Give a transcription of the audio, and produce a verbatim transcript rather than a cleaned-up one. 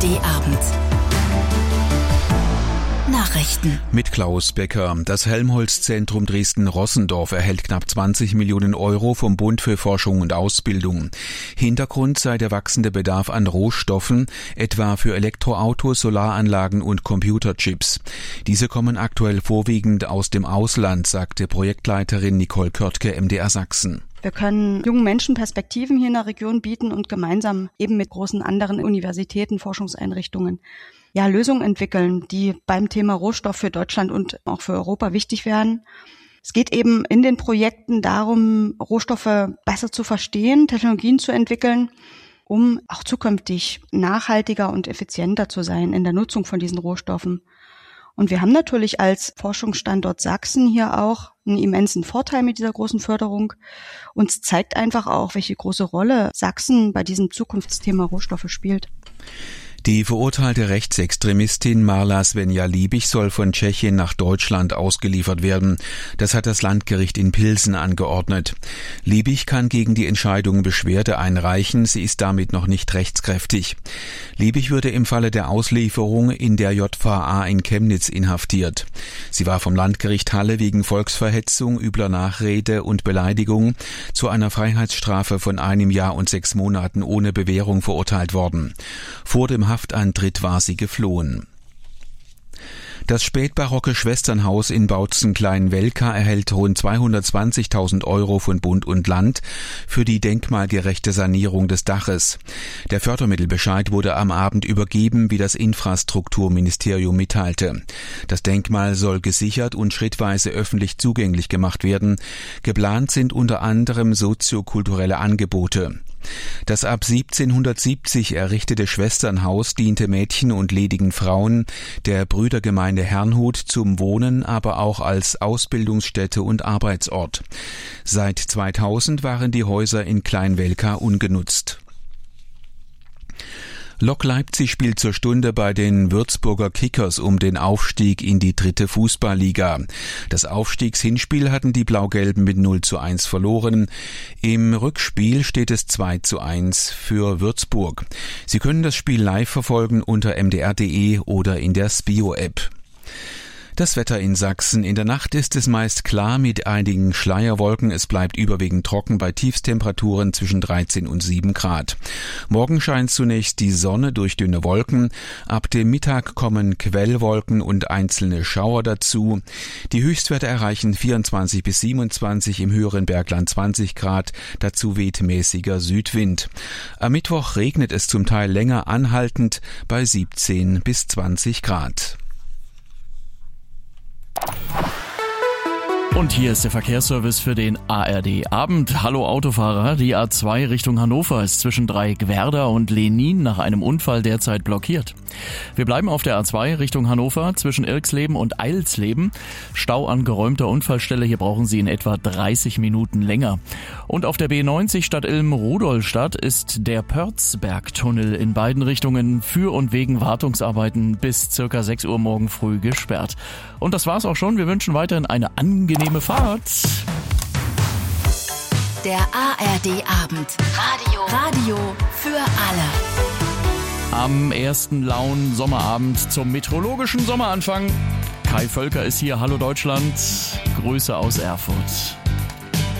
D-Abend. Nachrichten. Mit Klaus Becker. Das Helmholtz-Zentrum Dresden-Rossendorf erhält knapp zwanzig Millionen Euro vom Bund für Forschung und Ausbildung. Hintergrund sei der wachsende Bedarf an Rohstoffen, etwa für Elektroautos, Solaranlagen und Computerchips. Diese kommen aktuell vorwiegend aus dem Ausland, sagte Projektleiterin Nicole Körtke, M D R Sachsen. Wir können jungen Menschen Perspektiven hier in der Region bieten und gemeinsam eben mit großen anderen Universitäten, Forschungseinrichtungen ja, Lösungen entwickeln, die beim Thema Rohstoff für Deutschland und auch für Europa wichtig werden. Es geht eben in den Projekten darum, Rohstoffe besser zu verstehen, Technologien zu entwickeln, um auch zukünftig nachhaltiger und effizienter zu sein in der Nutzung von diesen Rohstoffen. Und wir haben natürlich als Forschungsstandort Sachsen hier auch einen immensen Vorteil mit dieser großen Förderung. Uns zeigt einfach auch, welche große Rolle Sachsen bei diesem Zukunftsthema Rohstoffe spielt. Die verurteilte Rechtsextremistin Marla Svenja Liebig soll von Tschechien nach Deutschland ausgeliefert werden. Das hat das Landgericht in Pilsen angeordnet. Liebig kann gegen die Entscheidung Beschwerde einreichen. Sie ist damit noch nicht rechtskräftig. Liebig würde im Falle der Auslieferung in der J V A in Chemnitz inhaftiert. Sie war vom Landgericht Halle wegen Volksverhetzung, übler Nachrede und Beleidigung zu einer Freiheitsstrafe von einem Jahr und sechs Monaten ohne Bewährung verurteilt worden. Vor dem Haftantritt war sie geflohen. Das spätbarocke Schwesternhaus in Bautzen-Kleinwelka erhält rund zweihundertzwanzigtausend Euro von Bund und Land für die denkmalgerechte Sanierung des Daches. Der Fördermittelbescheid wurde am Abend übergeben, wie das Infrastrukturministerium mitteilte. Das Denkmal soll gesichert und schrittweise öffentlich zugänglich gemacht werden. Geplant sind unter anderem soziokulturelle Angebote. Das ab siebzehnhundertsiebzig errichtete Schwesternhaus diente Mädchen und ledigen Frauen der Brüdergemeinde Herrnhut zum Wohnen, aber auch als Ausbildungsstätte und Arbeitsort. Seit zweitausend waren die Häuser in Kleinwelka ungenutzt. Lok Leipzig spielt zur Stunde bei den Würzburger Kickers um den Aufstieg in die dritte Fußballliga. Das Aufstiegshinspiel hatten die Blau-Gelben mit null zu eins verloren. Im Rückspiel steht es zwei zu eins für Würzburg. Sie können das Spiel live verfolgen unter m d r punkt d e oder in der Spio-App. Das Wetter in Sachsen. In der Nacht ist es meist klar mit einigen Schleierwolken. Es bleibt überwiegend trocken bei Tiefstemperaturen zwischen dreizehn und sieben Grad. Morgen scheint zunächst die Sonne durch dünne Wolken. Ab dem Mittag kommen Quellwolken und einzelne Schauer dazu. Die Höchstwerte erreichen vierundzwanzig bis siebenundzwanzig, im höheren Bergland zwanzig Grad. Dazu weht mäßiger Südwind. Am Mittwoch regnet es zum Teil länger anhaltend bei siebzehn bis zwanzig Grad. Und hier ist der Verkehrsservice für den A R D-Abend. Hallo Autofahrer, die A zwei Richtung Hannover ist zwischen Dreieckwerder und Lenin nach einem Unfall derzeit blockiert. Wir bleiben auf der A zwei Richtung Hannover zwischen Irxleben und Eilsleben. Stau an geräumter Unfallstelle, hier brauchen Sie in etwa dreißig Minuten länger. Und auf der B neunzig Stadt Ilm-Rudolstadt ist der Pörzbergtunnel in beiden Richtungen für und wegen Wartungsarbeiten bis circa sechs Uhr morgen früh gesperrt. Und das war's auch schon. Wir wünschen weiterhin eine angenehme Fahrt. Der A R D-Abend. Radio. Radio für alle. Am ersten lauen Sommerabend zum meteorologischen Sommeranfang. Kai Völker ist hier. Hallo Deutschland. Grüße aus Erfurt.